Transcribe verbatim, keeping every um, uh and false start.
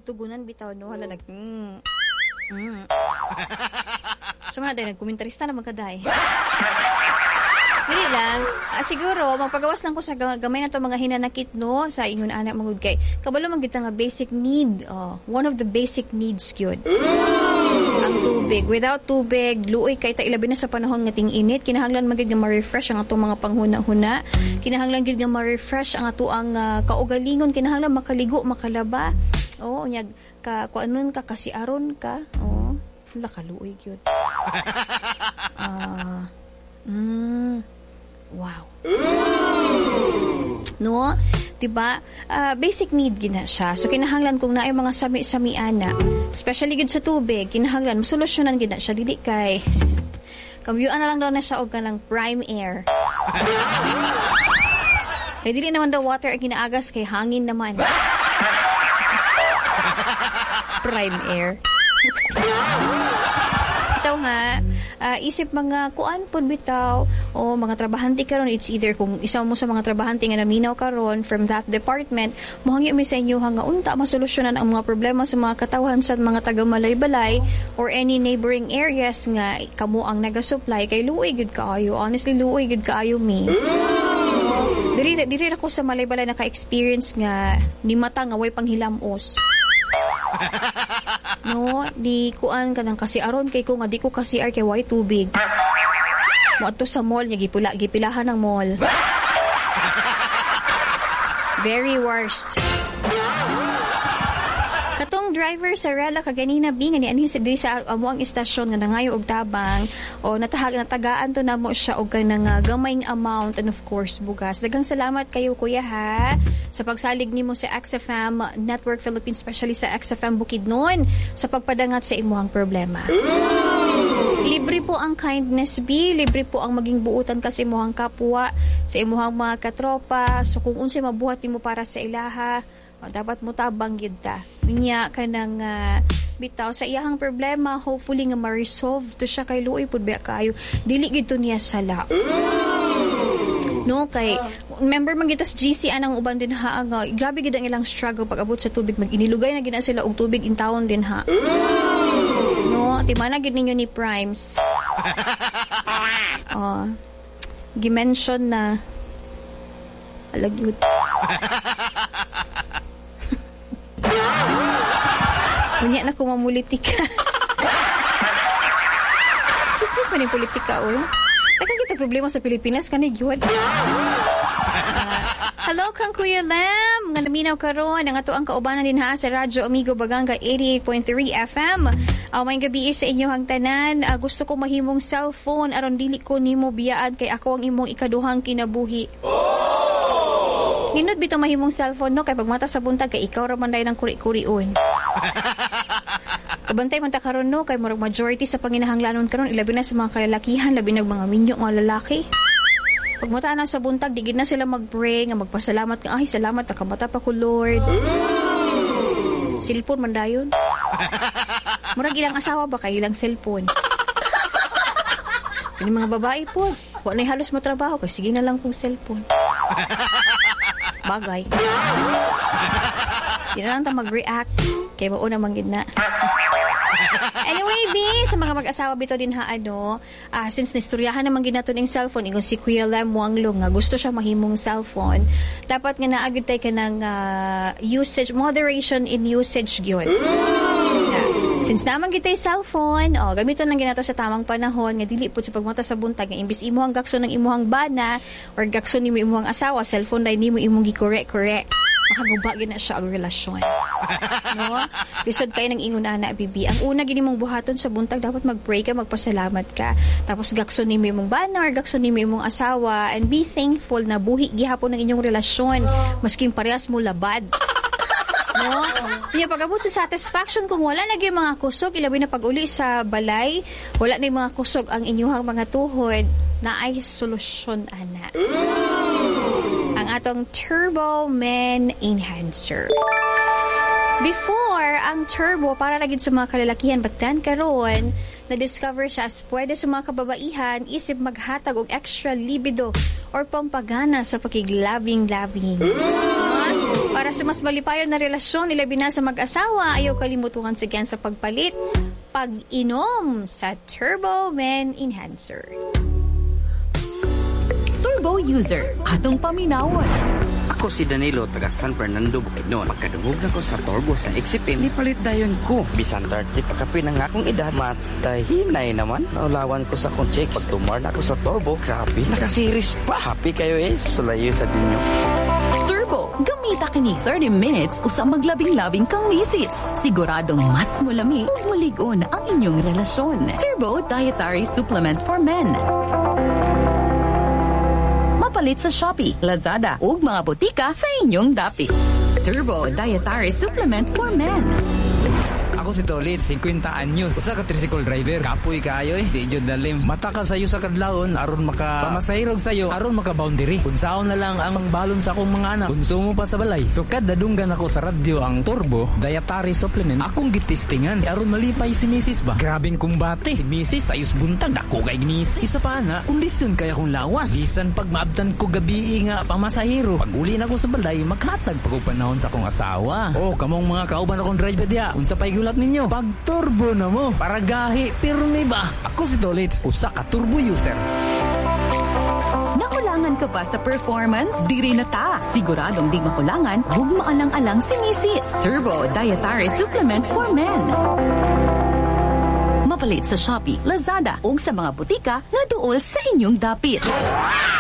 tugunan bitaw no hala nag mm. Mm. So mga day nagkomentarista naman kaday. Dili lang, ah, siguro magpagawas lang ko sa gamay na to mga hinanakit no sa ingon anak mangud kay kabalo man kita nga basic need. Oh, one of the basic needs gyud. Ang tubig. Without tubig, luoy kay ta ilabi na sa panahon nga ting-init, kinahanglan magid nga ma-refresh ang atong mga panghuna-huna. Kinahanglan gid nga ma-refresh ang ato ang uh, kaugalingon, kinahanglan makaligo, makalaba. Oh, unyag ka kuanon ka kasi aron ka. Oh, la kaluoy gyud. Ah. Uh, mm. Wow. No? Diba? Uh, basic need gina siya. So, kinahanglan kung naay mga sami-samiana, especially gid sa tubig, kinahanglan, masolusyonan gina siya. Dili kay, kambyuan na lang daw na siya o kanang prime air. Kaya dili naman daw water ang ginaagas kay hangin naman. Prime air. Ito nga, uh, isip mga kuan pod bitaw o mga trabahante karon, it's either kung isa mo sa mga trabahante nga naminaw karon from that department, mohangi mi sa inyo nga unta masolusyonan ang mga problema sa mga katawhan sa mga taga Malay-Balay or any neighboring areas nga kamo ang naga-supply kay luoy gud kaayo. Honestly, luoy gud kaayo mi. So, dili dili ako sa Malay-Balay naka-experience nga ni mata nga way panghilamos. No, di kuan ka nang kasi aron kay ko nga di ko kasi ar kay way tubig. Mo adto sa mall nya gipula gipilahan ng mall. Very worst. Katong driver sa Rela kaganina bingan ni anhi sa diri sa amo ang istasyon nga nangayo og tabang o natahag natagaan to namo siya og kanang uh, gamayng amount and of course bugas. Daghang salamat kayo kuya ha sa pagsalig nimo sa X F M Network Philippines, especially sa X F M Bukidnon sa pagpadangat sa imuhang problema. Libre po ang kindness B, libre po ang maging buutan kasi imuhang kapwa sa imuhang mga katropa. So kung unsay mabuhat nimo para sa ilaha, o, dapat mo tabang yun ta. Minya ka ng uh, bitaw sa iyahang problema, hopefully nga ma-resolve to siya kay luoy pud ba kayo. Dili gid to niya sala. No, kay member man gitas G C anang uban din ha nga grabe gid ang ilang struggle pag abot sa tubig, mag-inilugay na gid sila og tubig in town din ha. No, timana gid ninyo ni Primes. Oh, gi-mention na alagyud. Unya na kumamolitika. Chismis man yung politika, oh. Takang kita problema sa Pilipinas, kanay yun. Uh, hello, kang Kuya Lam. Nga naminaw karon ang ato ang kaubanan din ha sa Radyo Amigo Baganga eighty-eight point three F M. Uh, may gabi sa inyo hang tanan. Uh, gusto ko mahimong cellphone aron dili ko nimo biyaan kay ako ang imong ikaduhang kinabuhi. Hinod bitaw mahimong cellphone no kay pagmata sa buntag kay ikaw ra man day nang kuri-kurion. Kabantay man ta karon no kay murag majority sa panginahanglanon karon ilabi na sa mga kalalakihan, labi na mga minyo nga lalaki. Pagmata na sa buntag digid na sila mag-pray nga magpasalamat nga ay salamat nakamata pa ko Lord. Cellphone man dayon. Murag ilang asawa ba kay ilang cellphone. Kini mga babae po, wa nay halos mo trabaho kay sige na lang kong cellphone. Bagay. Di na lang ta mag-react. Kaya mauna manggid na. Anyway, B, sa mga mag-asawa bito din ha, ano, uh, since naistoryahan naman ginato ng cellphone, ingon si Kuya Lam Wanglong nga gusto siya mahimong cellphone, dapat nga naagid tayo ka ng uh, usage, moderation in usage yun. Yeah. Since naman kita yung cellphone, oh, gamiton lang ginato sa tamang panahon, nga dili po sa pagmata sa buntag, nga imbis imuhang gakso ng imuhang bana, or gakso ni mo imuhang asawa, cellphone dahil ni mo imong gikorek-korek. Makagubagin na siya ang relasyon. No? Lisod kayo ng ingon na bibi. Ang una gini mong buhaton sa buntag, dapat mag-pray ka, magpasalamat ka. Tapos gakso ni mo imong bana, or gakso ni mo imong asawa, and be thankful na buhi gihapon ng inyong relasyon, masking parehas mo labad. No? Yung pag-abot sa satisfaction, kung wala na yung mga kusog, ilabi na pag-uli sa balay, wala na yung mga kusog ang inyong mga tuhod, na ay solusyon, ana. Ang atong Turbo Men Enhancer. Before, ang turbo, para lagid sa mga kalalakihan, bagtan karon, na-discover siya as pwede sa mga kababaihan, isip maghatag og extra libido or pampagana sa pakiglabing-labing. Para sa mas malipayon na relasyon, ilabi na sa mag-asawa, ayaw kalimutuhan sigyan sa pagpalit, pag-inom sa Turbo Men Enhancer. Turbo user, atong paminawon. Ako si Danilo, taga San Fernando, Bukidnon. Pagkadungog na ko sa turbo sa X P M, nipalit dayon ko. Bisan thirty pagkapi ng akong edad, matay hinay naman. Naulawan ko sa kong check. Pag tumar na ako sa turbo, grabe, nakasiris pa. Happy kayo eh, sulayo sa dinyo. Turbo, gamita kini thirty minutes usang maglabing-labing kang misis. Siguradong mas mulami ug maligon ang inyong relasyon. Turbo Dietary Supplement for Men. Mapalit sa Shopee, Lazada ug mga botika sa inyong dapit. Turbo Dietary Supplement for Men. Ako si Tolit, fifty anyos. Usa ka tricycle driver. Kapoy kaayo eh. Di jud dalim. Mata ka sayo sa kadlawon aron maka pamasahirog sayo aron maka boundary. Unsaon na lang ang balon sa akong mga anak. Konsumo pa sa balay. So kada dunggan ako sa radyo ang Turbo Dietary Supplement. Akong gitistingan aron malipay si Missus ba. Grabing kumbate. Si Missus ayos buntag dako kay ginisi. Isa pa na, kondisyon kaya kong lawas. Bisan pag maabtan ko gabi nga pamasahiro. Pag uli na ko sa balay, maghatag pa ko panahon sa akong asawa. Oh, kamong mga kauban akong driver diya. Unsa pay gulat ninyo? Pag turbo na mo, para gahi, pirmi ba? Ako si Dolitz, usa ka turbo user. Nakulangan ka pa sa performance? Diri na ta. Siguradong di makulangan, huwag maalang-alang si Missus Turbo Dietary Supplement for Men. Mapalit sa Shopee, Lazada ug sa mga butika nga duol sa inyong dapit.